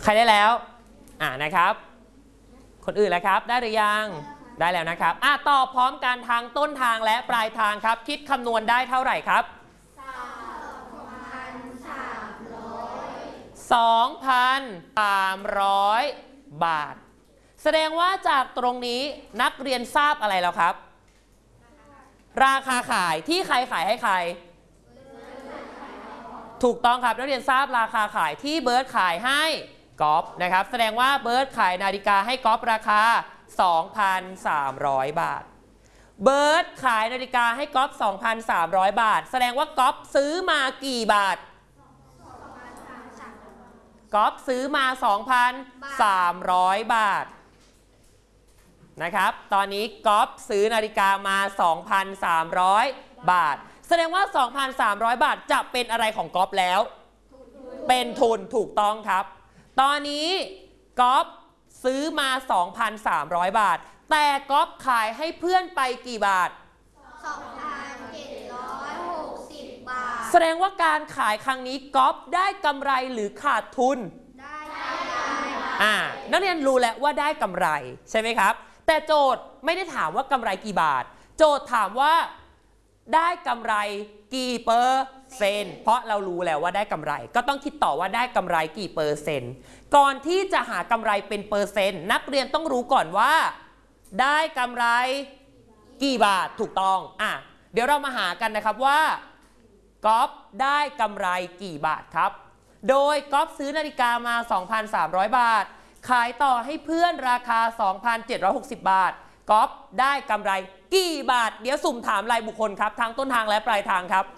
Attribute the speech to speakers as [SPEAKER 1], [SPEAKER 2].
[SPEAKER 1] รได้แล้วนะครับคนอื่นแล้วครับได้หรือยังได้แล้วนะครับตอบพร้อมกันทางต้นทางและปลายทางครับคิดคำนวณได้เท่าไหร่ครับ 2,300 บาทแสดงว่าจากตรงนี้นักเรียนทราบอะไรแล้วครับราคาขายที่ใครขายให้ใครถูกต้องครับนักเรียนทราบราคาขายที่เบิร์ดขายให้ก๊อฟนะครับแสดงว่าเบิร์ดขายนาฬิกาให้ก๊อฟราคา 2,300 บาทเบิร์ดขายนาฬิกาให้ก๊อฟ 2,300 บาทแสดงว่าก๊อฟซื้อมากี่บาทก๊อฟซื้อมา 2,300 บาทนะครับตอนนี้ก๊อฟซื้อนาฬิกามา 2,300 บาทแสดงว่า 2,300 บาทจะเป็นอะไรของก๊อฟแล้วเป็นทุนถูกต้องครับตอนนี้ก๊อฟซื้อมา 2,300 บาทแต่ก๊อฟขายให้เพื่อนไปกี่บาท 2,760 บาทแสดงว่าการขายครั้งนี้ก๊อฟได้กำไรหรือขาดทุนได้นักเรียนรู้แล้วว่าได้กำไรใช่ไหมครับแต่โจทย์ไม่ได้ถามว่ากำไรกี่บาทโจทย์ถามว่าได้กำไรกี่เปอร์เซ็นต์เพราะเรารู้แล้วว่าได้กำไรก็ต้องคิดต่อว่าได้กำไรกี่เปอร์เซ็นต์ก่อนที่จะหากำไรเป็นเปอร์เซ็นต์นักเรียนต้องรู้ก่อนว่าได้กำไรกี่บาทถูกต้องเดี๋ยวเรามาหากันนะครับว่าก๊อฟได้กำไรกี่บาทครับโดยก๊อฟซื้อนาฬิกามา 2,300 บาทขายต่อให้เพื่อนราคา 2,760 บาทก๊อฟได้กำไรกี่บาทเดี๋ยวสุ่มถามรายบุคคลครับทั้งต้นทางและปลายทางครับ